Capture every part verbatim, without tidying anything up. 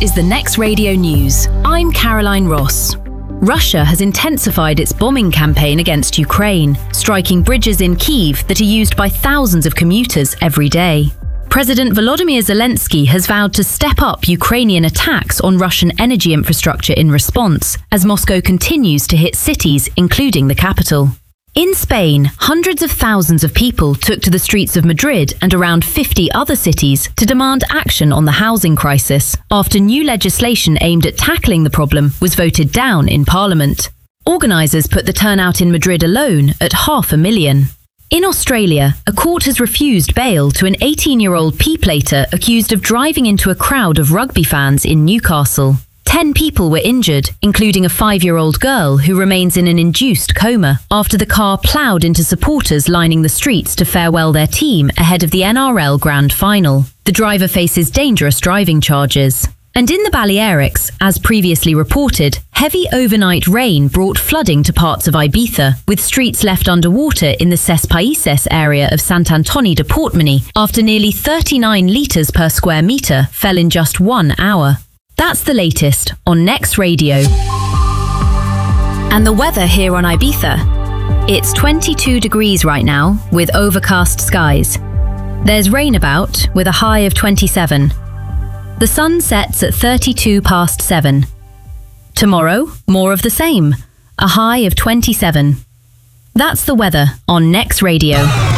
is the Next Radio News. I'm Caroline Ross. Russia has intensified its bombing campaign against Ukraine, striking bridges in Kyiv that are used by thousands of commuters every day. President Volodymyr Zelensky has vowed to step up Ukrainian attacks on Russian energy infrastructure in response, as Moscow continues to hit cities, including the capital. In Spain, hundreds of thousands of people took to the streets of Madrid and around fifty other cities to demand action on the housing crisis, after new legislation aimed at tackling the problem was voted down in Parliament. Organisers put the turnout in Madrid alone at half a million. In Australia, a court has refused bail to an eighteen-year-old P-plater accused of driving into a crowd of rugby fans in Newcastle. Ten people were injured, including a five-year-old girl who remains in an induced coma after the car ploughed into supporters lining the streets to farewell their team ahead of the N R L Grand Final. The driver faces dangerous driving charges. And in the Balearics, as previously reported, heavy overnight rain brought flooding to parts of Ibiza, with streets left underwater in the Ses Países area of Sant Antoni de Portmany after nearly thirty-nine litres per square metre fell in just one hour. That's the latest on Next Radio. And the weather here on Ibiza. It's twenty-two degrees right now, with overcast skies. There's rain about, with a high of twenty-seven. The sun sets at thirty-two past seven. Tomorrow, more of the same, a high of twenty-seven. That's the weather on Next Radio.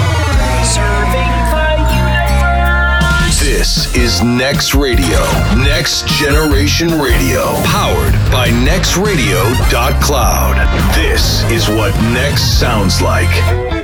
This is Next Radio, Next Generation Radio, powered by next radio dot cloud. This is what Next sounds like.